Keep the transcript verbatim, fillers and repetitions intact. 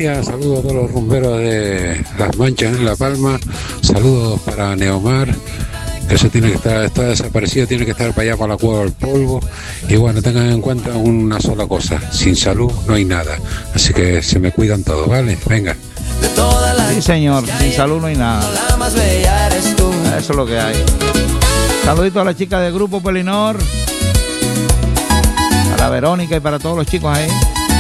días, saludos a todos los rumberos de Las Manchas en La Palma, saludos para Neomar, que eso tiene que estar, está desaparecido, tiene que estar para allá, para la Cueva del Polvo, y bueno, tengan en cuenta una sola cosa, sin salud no hay nada, así que se me cuidan todos, ¿vale? Venga. Sí, señor, sin salud no hay nada. Eso es lo que hay. Saludito a la chica del grupo Pelinor, para Verónica y para todos los chicos ahí.